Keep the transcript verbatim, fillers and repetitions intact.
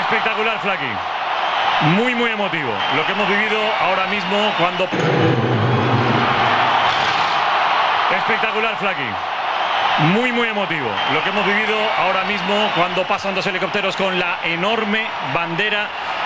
Espectacular, Flaqui. Muy, muy emotivo. Lo que hemos vivido ahora mismo cuando... Espectacular, Flaqui. Muy, muy emotivo. Lo que hemos vivido ahora mismo cuando pasan dos helicópteros con la enorme bandera